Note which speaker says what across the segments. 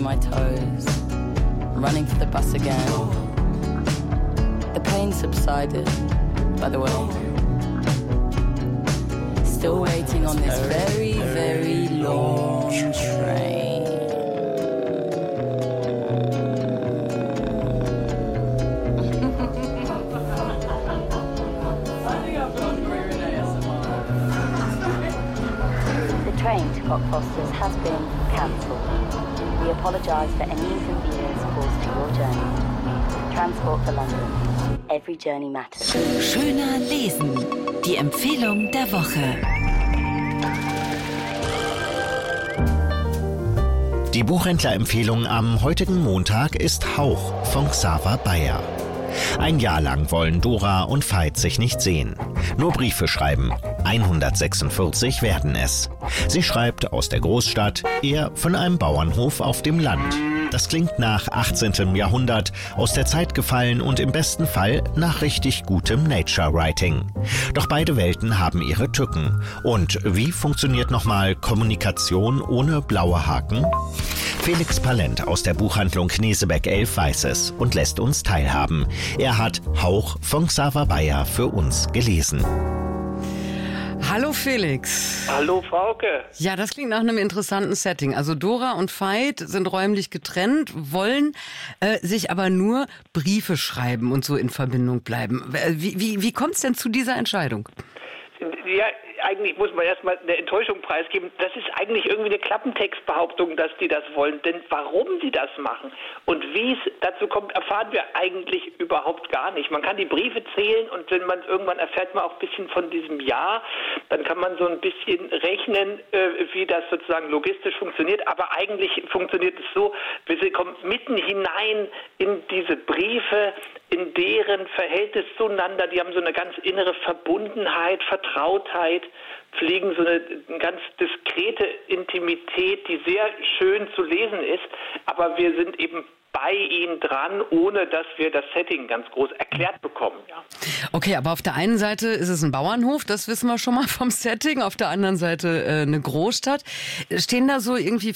Speaker 1: my toes, running for the bus again. The pain subsided, by the way. Still waiting on this very, very long train.
Speaker 2: The train to Cockfosters has been cancelled. We apologise for any inconvenience caused to your journey. Transport for London. Every journey matters.
Speaker 3: Schöner Lesen. Die Empfehlung der Woche.
Speaker 4: Die Buchhändlerempfehlung am heutigen Montag ist Hauch von Xaver Bayer. Ein Jahr lang wollen Dora und Veit sich nicht sehen. Nur Briefe schreiben. 146 werden es. Sie schreibt aus der Großstadt, er von einem Bauernhof auf dem Land. Das klingt nach 18. Jahrhundert, aus der Zeit gefallen und im besten Fall nach richtig gutem Nature-Writing. Doch beide Welten haben ihre Tücken. Und wie funktioniert nochmal Kommunikation ohne blaue Haken? Felix Palent aus der Buchhandlung Knesebeck 11 weiß es und lässt uns teilhaben. Er hat Hauch von Xaver Bayer für uns gelesen.
Speaker 5: Hallo Felix.
Speaker 6: Hallo Frauke.
Speaker 5: Ja, das klingt nach einem interessanten Setting. Also Dora und Veit sind räumlich getrennt, wollen sich aber nur Briefe schreiben und so in Verbindung bleiben. Wie kommt es denn zu dieser Entscheidung?
Speaker 6: Ja, eigentlich muss man erstmal eine Enttäuschung preisgeben. Das ist eigentlich irgendwie eine Klappentextbehauptung, dass die das wollen. Denn warum sie das machen und wie es dazu kommt, erfahren wir eigentlich überhaupt gar nicht. Man kann die Briefe zählen und wenn man irgendwann erfährt man auch ein bisschen von diesem Jahr, dann kann man so ein bisschen rechnen, wie das sozusagen logistisch funktioniert. Aber eigentlich funktioniert es so, wir kommen mitten hinein in diese Briefe, in deren Verhältnis zueinander. Die haben so eine ganz innere Verbundenheit, Vertrautheit, pflegen so eine ganz diskrete Intimität, die sehr schön zu lesen ist, aber wir sind eben bei ihnen dran, ohne dass wir das Setting ganz groß erklärt bekommen. Ja.
Speaker 5: Okay, aber auf der einen Seite ist es ein Bauernhof, das wissen wir schon mal vom Setting, auf der anderen Seite eine Großstadt. Stehen da so irgendwie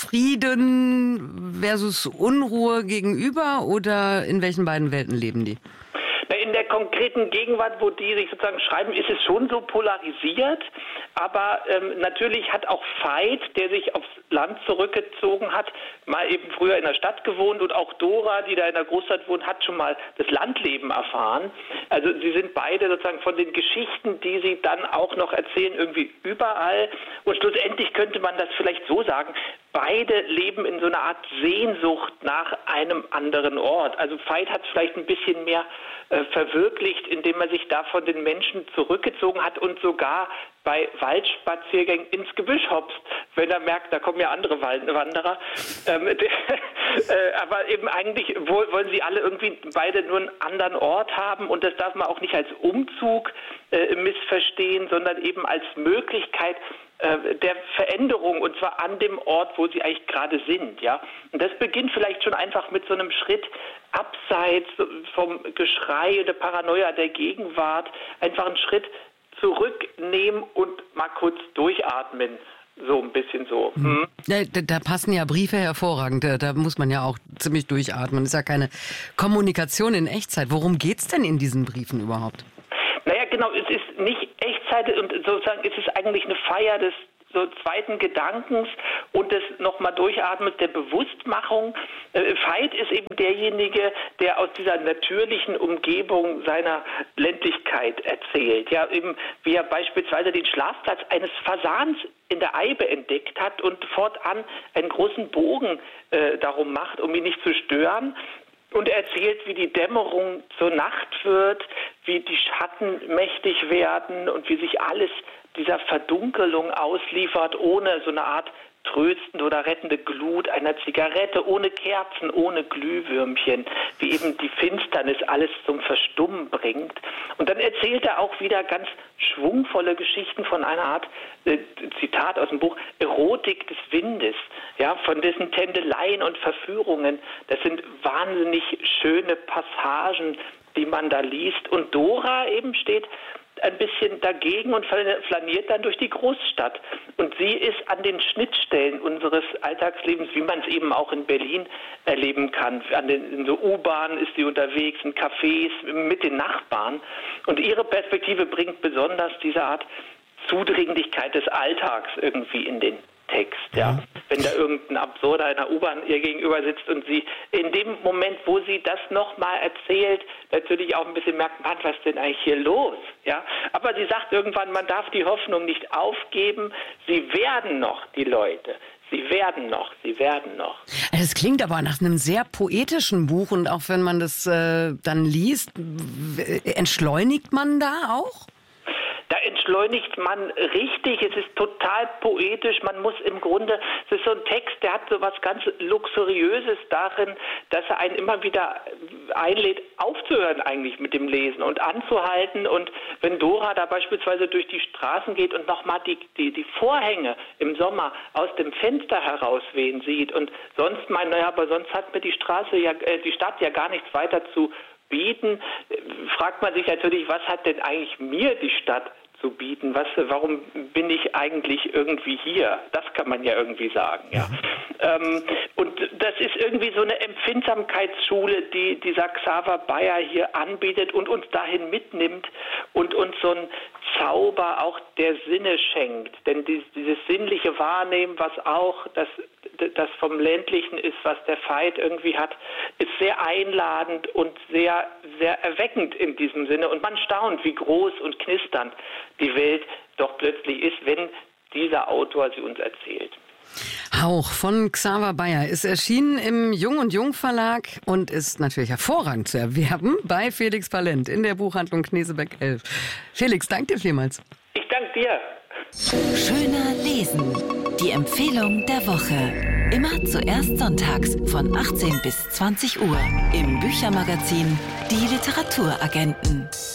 Speaker 5: Frieden versus Unruhe gegenüber oder in welchen beiden Welten leben die?
Speaker 6: In der konkreten Gegenwart, wo die sich sozusagen schreiben, ist es schon so polarisiert. Aber natürlich hat auch Veit, der sich aufs Land zurückgezogen hat, mal eben früher in der Stadt gewohnt. Und auch Dora, die da in der Großstadt wohnt, hat schon mal das Landleben erfahren. Also sie sind beide sozusagen von den Geschichten, die sie dann auch noch erzählen, irgendwie überall. Und schlussendlich könnte man das vielleicht so sagen, beide leben in so einer Art Sehnsucht nach einem anderen Ort. Also Veit hat es vielleicht ein bisschen mehr verwirklicht, indem er sich da von den Menschen zurückgezogen hat und sogar bei Waldspaziergängen ins Gebüsch hopst, wenn er merkt, da kommen ja andere Wanderer. Aber eben eigentlich wollen sie alle irgendwie beide nur einen anderen Ort haben und das darf man auch nicht als Umzug missverstehen, sondern eben als Möglichkeit der Veränderung und zwar an dem Ort, wo sie eigentlich gerade sind, ja. Und das beginnt vielleicht schon einfach mit so einem Schritt abseits vom Geschrei oder Paranoia der Gegenwart, einfach einen Schritt zurücknehmen und mal kurz durchatmen. So ein bisschen so.
Speaker 5: Mhm. Da passen ja Briefe hervorragend. Da muss man ja auch ziemlich durchatmen. Das ist ja keine Kommunikation in Echtzeit. Worum geht's denn in diesen Briefen überhaupt?
Speaker 6: Naja, genau, es ist nicht Echtzeit und sozusagen ist es eigentlich eine Feier des so zweiten Gedankens und des nochmal Durchatmens der Bewusstmachung. Veit ist eben derjenige, der aus dieser natürlichen Umgebung seiner Ländlichkeit erzählt. Ja, eben wie er beispielsweise den Schlafplatz eines Fasans in der Eibe entdeckt hat und fortan einen großen Bogen darum macht, um ihn nicht zu stören. Und er erzählt, wie die Dämmerung zur Nacht wird, wie die Schatten mächtig werden und wie sich alles dieser Verdunkelung ausliefert, ohne so eine Art tröstende oder rettende Glut einer Zigarette, ohne Kerzen, ohne Glühwürmchen, wie eben die Finsternis alles zum Verstummen bringt. Und dann erzählt er auch wieder ganz schwungvolle Geschichten von einer Art, Zitat aus dem Buch, Erotik des Windes, ja, von dessen Tändeleien und Verführungen. Das sind wahnsinnig schöne Passagen, die man da liest. Und Dora eben steht ein bisschen dagegen und flaniert dann durch die Großstadt. Und sie ist an den Schnittstellen unseres Alltagslebens, wie man es eben auch in Berlin erleben kann. In so U-Bahnen ist sie unterwegs, in Cafés, mit den Nachbarn. Und ihre Perspektive bringt besonders diese Art Zudringlichkeit des Alltags irgendwie in den Text, ja. Wenn da irgendein Absurder in der U-Bahn ihr gegenüber sitzt und sie in dem Moment, wo sie das nochmal erzählt, natürlich auch ein bisschen merkt, Mann, was ist denn eigentlich hier los, ja. Aber sie sagt irgendwann, man darf die Hoffnung nicht aufgeben, sie werden noch, die Leute. Sie werden noch.
Speaker 5: Das klingt aber nach einem sehr poetischen Buch und auch wenn man das dann liest, entschleunigt man da auch?
Speaker 6: Da entschleunigt man richtig, es ist total poetisch, man muss im Grunde, es ist so ein Text, der hat so was ganz Luxuriöses darin, dass er einen immer wieder einlädt, aufzuhören eigentlich mit dem Lesen und anzuhalten. Und wenn Dora da beispielsweise durch die Straßen geht und nochmal die Vorhänge im Sommer aus dem Fenster herauswehen sieht und sonst aber sonst hat mir die Stadt ja gar nichts weiter zu bieten, fragt man sich natürlich, was hat denn eigentlich mir die Stadt zu bieten? Warum bin ich eigentlich irgendwie hier? Das kann man ja irgendwie sagen, ja. Und das ist irgendwie so eine Empfindsamkeitsschule, die dieser Xaver Beyer hier anbietet und uns dahin mitnimmt und uns so einen Zauber auch der Sinne schenkt. Denn dieses sinnliche Wahrnehmen, was auch das vom Ländlichen ist, was der Veit irgendwie hat, ist sehr einladend und sehr, sehr erweckend in diesem Sinne. Und man staunt, wie groß und knisternd die Welt doch plötzlich ist, wenn dieser Autor sie uns erzählt.
Speaker 5: Hauch von Xaver Beyer ist erschienen im Jung und Jung Verlag und ist natürlich hervorragend zu erwerben bei Felix Palent in der Buchhandlung Knesebeck 11. Felix, danke dir vielmals.
Speaker 6: Ich danke dir.
Speaker 3: Schöner lesen. Die Empfehlung der Woche. Immer zuerst sonntags von 18 bis 20 Uhr im Büchermagazin Die Literaturagenten.